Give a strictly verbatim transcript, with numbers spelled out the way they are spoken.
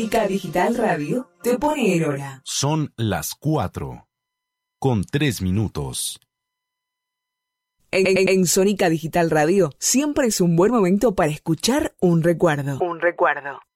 Sónica Digital Radio te pone en hora. Son las cuatro, con tres minutos. En, en, en Sónica Digital Radio siempre es un buen momento para escuchar un recuerdo. Un recuerdo.